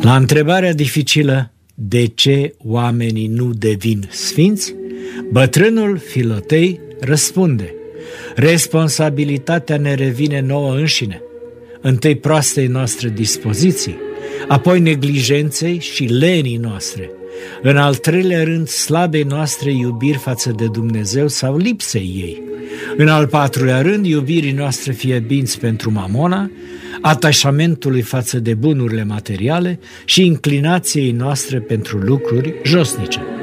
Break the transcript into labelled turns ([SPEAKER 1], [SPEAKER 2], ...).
[SPEAKER 1] La întrebarea dificilă, de ce oamenii nu devin sfinți, bătrânul Filotei răspunde: responsabilitatea ne revine nouă înșine, întâi proastei noastre dispoziții, apoi neglijenței și lenii noastre, în al treilea rând slabei noastre iubiri față de Dumnezeu sau lipsei ei, în al patrulea rând iubirii noastre fierbinți pentru mamona, atașamentului față de bunurile materiale și inclinației noastre pentru lucruri josnice.